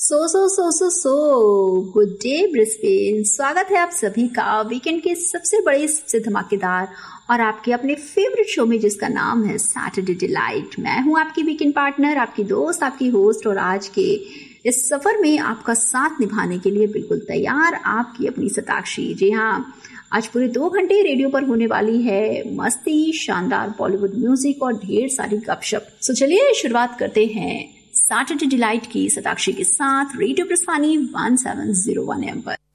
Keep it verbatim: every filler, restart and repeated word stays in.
सो सो सो सो so good day Brisbane. स्वागत है आप सभी का वीकेंड के सबसे बड़े, सबसे धमाकेदार और आपके अपने फेवरेट शो में, जिसका नाम है सैटरडे डिलाइट। मैं हूं आपकी वीकेंड पार्टनर, आपकी दोस्त, आपकी होस्ट, और आज के इस सफर में आपका साथ निभाने के लिए बिल्कुल तैयार आपकी अपनी सताक्षी। जी हाँ, आज पूरे दो घंटे रेडियो पर होने वाली है मस्ती, शानदार बॉलीवुड म्यूजिक और ढेर सारी गपशप। सो चलिए शुरुआत करते हैं सैटरडे डिलाइट की सताक्षी के साथ radio प्रस्थानी one seven zero one M पर।